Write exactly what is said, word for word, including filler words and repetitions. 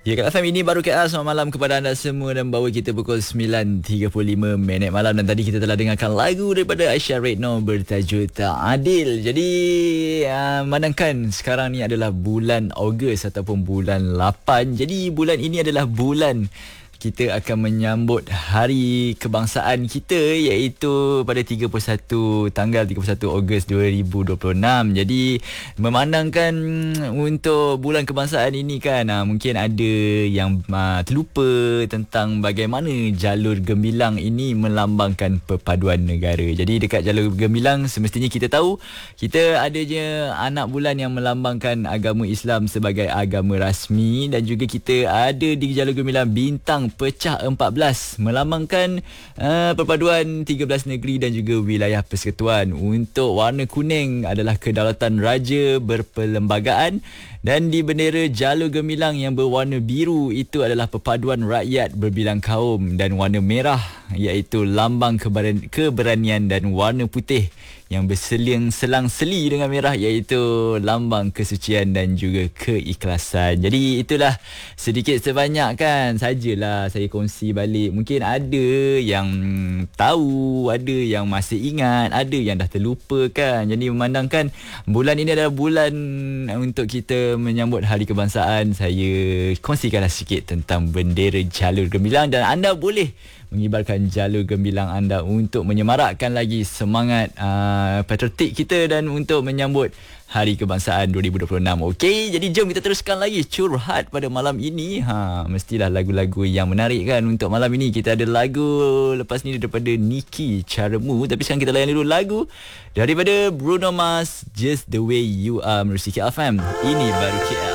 Ya, Kak F M, ini baru K L. Selamat malam kepada anda semua dan bawa kita pukul sembilan tiga puluh lima minit malam. Dan tadi kita telah dengarkan lagu daripada Aisyah Redno bertajuk Tak Adil. Jadi, uh, memandangkan sekarang ni adalah bulan Ogos ataupun bulan lapan. Jadi, bulan ini adalah bulan kita akan menyambut Hari Kebangsaan kita, iaitu pada tiga puluh satu tanggal tiga puluh satu Ogos dua ribu dua puluh enam. Jadi memandangkan untuk bulan kebangsaan ini kan, aa, mungkin ada yang aa, terlupa tentang bagaimana jalur gemilang ini melambangkan perpaduan negara. Jadi dekat jalur gemilang semestinya kita tahu kita adanya anak bulan yang melambangkan agama Islam sebagai agama rasmi, dan juga kita ada di jalur gemilang bintang pecah empat belas melambangkan uh, perpaduan tiga belas negeri dan juga wilayah persekutuan. Untuk warna kuning adalah kedaulatan raja berperlembagaan, dan di bendera jalur gemilang yang berwarna biru itu adalah perpaduan rakyat berbilang kaum, dan warna merah iaitu lambang keberanian, keberanian dan warna putih yang berseling selang-seli dengan merah iaitu lambang kesucian dan juga keikhlasan. Jadi itulah sedikit sebanyak kan sajalah saya kongsi balik. Mungkin ada yang tahu, ada yang masih ingat, ada yang dah terlupa kan. Jadi memandangkan bulan ini adalah bulan untuk kita menyambut Hari Kebangsaan, saya kongsikanlah sikit tentang bendera jalur gemilang, dan anda boleh mengibarkan jalur gemilang anda untuk menyemarakkan lagi semangat uh, patriotik kita dan untuk menyambut Hari Kebangsaan dua ribu dua puluh enam. Okey, jadi jom kita teruskan lagi curhat pada malam ini. Ha, mestilah lagu-lagu yang menarik kan untuk malam ini. Kita ada lagu lepas ni daripada Niki Caramu, tapi sekarang kita layan dulu lagu daripada Bruno Mars, Just The Way You Are, menerusi K L F M. Ini baru K L.